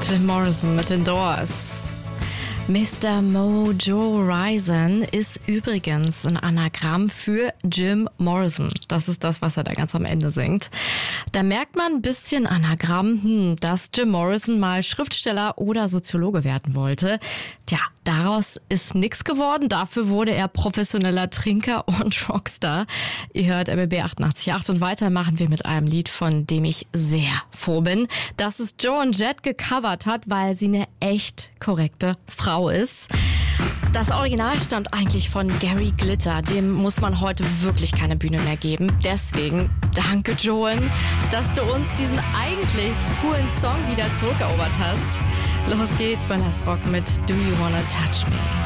Jim Morrison mit den Doors. Mr. Mojo Rison ist übrigens ein Anagramm für Jim Morrison. Das ist das, was er da ganz am Ende singt. Da merkt man ein bisschen Anagramm, dass Jim Morrison mal Schriftsteller oder Soziologe werden wollte. Tja, daraus ist nichts geworden. Dafür wurde er professioneller Trinker und Rockstar. Ihr hört RBB 88.8 und weiter machen wir mit einem Lied, von dem ich sehr froh bin, dass es Joan Jett gecovert hat, weil sie eine echt korrekte Frau ist. Das Original stammt eigentlich von Gary Glitter. Dem muss man heute wirklich keine Bühne mehr geben. Deswegen danke, Joan, dass du uns diesen eigentlich coolen Song wieder zurückerobert hast. Los geht's bei Lass Rock mit Do You Wanna Touch Me?